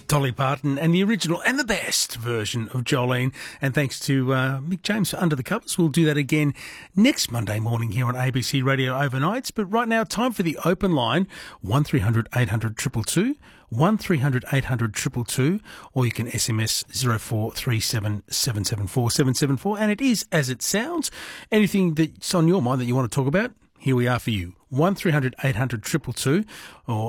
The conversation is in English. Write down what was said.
Dolly Parton and the original and the best version of Jolene. And thanks to Mick James for Under the Covers. We'll do that again next Monday morning here on ABC Radio Overnights. But right now, time for the open line, 1300 800 222, 1300 800 222, or you can SMS 0437 774 774. And it is as it sounds. Anything that's on your mind that you want to talk about, here we are for you. 1300 800 222, or